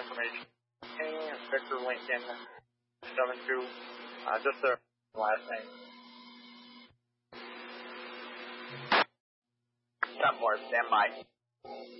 information. Hey, Inspector Lincoln, 72, just the last name. 10-4, stand by.